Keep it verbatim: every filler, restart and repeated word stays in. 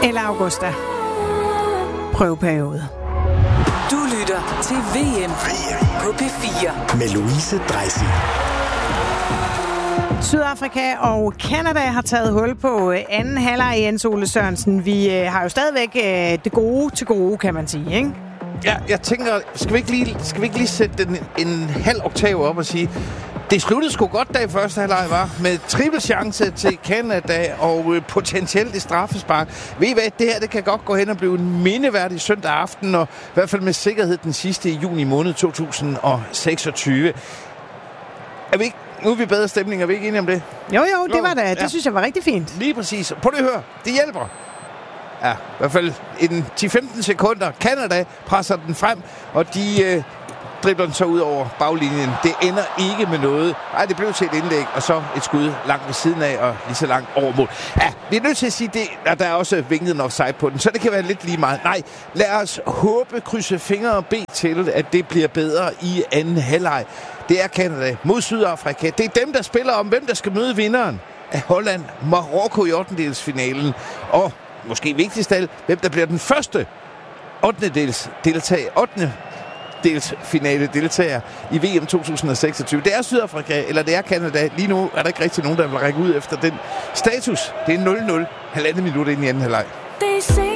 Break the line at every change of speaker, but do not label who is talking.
eller Augusta. Prøveperiode.
Du lytter til V M på P fire
med Louise Dreisig.
Sydafrika og Canada har taget hul på anden halvleg, Jens Ole Sørensen. Vi øh, har jo stadigvæk øh, det gode til gode, kan man sige, ikke?
Ja, jeg tænker, skal vi ikke lige, skal vi ikke lige sætte en, en halv oktav op og sige, det sluttede sgu godt, da i første halvleg var, med triple chance til Canada og øh, potentielt i straffespark. Ved I hvad, det her det kan godt gå hen og blive en mindeværdig søndag aften, og i hvert fald med sikkerhed den sidste i juni måned to tusind seksogtyve. Er vi ikke, nu er vi bedre stemning, er vi ikke enige om det?
Jo, jo, det var da, det
ja.
synes jeg var rigtig fint.
Lige præcis. Prøv lige at høre, det hjælper. Ja, i hvert fald en ti til femten sekunder. Canada presser den frem, og de øh, dribler den så ud over baglinjen. Det ender ikke med noget. Ej, det blev til et indlæg, og så et skud langt ved siden af, og lige så langt over mål. Ja, vi er nødt til at sige, det, at der er også vinket en offside på den, så det kan være lidt lige meget. Nej, lad os håbe, krydse fingre og bede til, at det bliver bedre i anden halvleg. Det er Canada mod Sydafrika. Det er dem, der spiller om, hvem der skal møde vinderen af Holland, Marokko i ottendedelsfinalen. Og måske vigtigst af alt, hvem der bliver den første ottendedels deltager, ottendedelsfinale deltager i V M to tusind seksogtyve. Det er Sydafrika, eller det er Canada. Lige nu er der ikke rigtig nogen, der vil række ud efter den status. Det er nul nul, halvandet minut ind i anden halvleg.